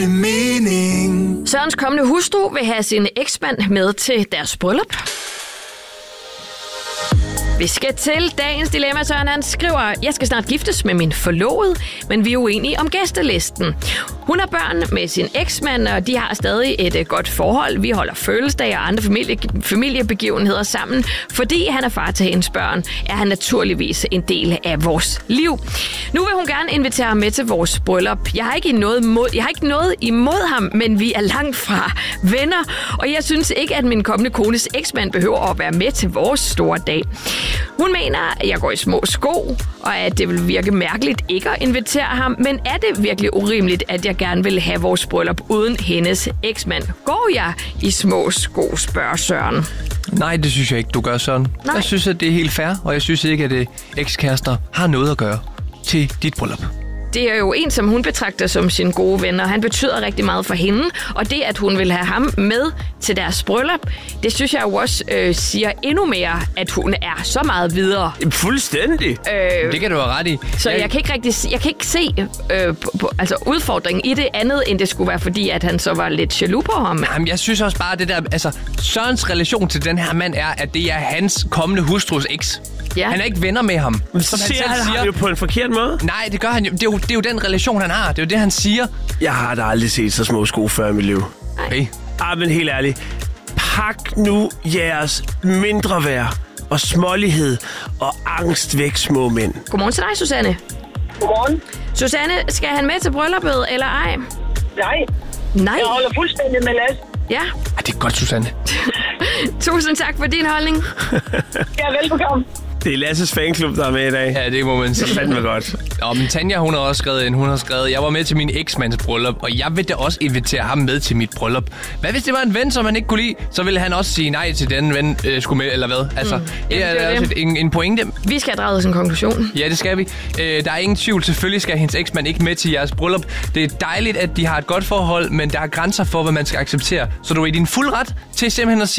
mening. Sørens kommende hustru vil have sin eksmand med til deres bryllup. Vi skal til dagens dilemma. Søren han skriver, jeg skal snart giftes med min forlovede, men vi er uenige om gæstelisten. Hun har børn med sin eksmand, og de har stadig et godt forhold. Vi holder fødselsdage og andre familiebegivenheder sammen. Fordi han er far til hendes børn, er han naturligvis en del af vores liv. Nu vil hun gerne invitere ham med til vores bryllup. Jeg har ikke noget imod ham, men vi er langt fra venner. Og jeg synes ikke, at min kommende kones eksmand behøver at være med til vores store dag. Hun mener, at jeg går i små sko, og at det vil virke mærkeligt ikke at invitere ham. Men er det virkelig urimeligt, at jeg gerne vil have vores bryllup uden hendes eksmand? Går jeg i små sko, spørger Søren. Nej, det synes jeg ikke, du gør, Søren. Nej. Jeg synes, at det er helt fair, og jeg synes ikke, at ekskærester har noget at gøre til dit bryllup. Det er jo en, som hun betragter som sin gode ven, og han betyder rigtig meget for hende. Og det, at hun vil have ham med til deres bryllup, det synes jeg jo også siger endnu mere, at hun er så meget videre. Fuldstændig. Det kan du have ret i. Så jeg kan ikke se udfordringen i det andet, end det skulle være, fordi at han så var lidt jaloux på ham. Jamen, jeg synes også bare, det der... Altså, Sørens relation til den her mand er, at det er hans kommende hustrus eks. Ja. Han er ikke venner med ham. Så siger han jo på en forkert måde. Nej, det gør han jo. Det er jo den relation, han har. Det er jo det, han siger. Jeg har da aldrig set så små sko før i mit liv. Hey. Men helt ærligt. Pak nu jeres mindre værd og smålighed og angst væk, små mænd. Godmorgen til dig, Susanne. Godmorgen. Susanne, skal han med til brylluppet, eller ej? Nej. Jeg holder fuldstændig med Lasse. Ja. Det er godt, Susanne. Tusind tak for din holdning. Ja, velbekomme. Det er Lasses fanklub, der er med i dag. Ja, det må man sige. Det er fandme godt. Men Tanja, hun har også skrevet ind. Hun har skrevet, jeg var med til min eksmands bryllup, og jeg vil da også invitere ham med til mit bryllup. Hvad hvis det var en ven, som han ikke kunne lide? Så ville han også sige nej til den ven, skulle med, eller hvad? Altså, det er også en pointe. Vi skal have draget en konklusion. Ja, det skal vi. Der er ingen tvivl. Selvfølgelig skal hendes eksmand ikke med til jeres bryllup. Det er dejligt, at de har et godt forhold, men der er grænser for, hvad man skal acceptere. Så du er i din fuld ret til simpelthen at sige,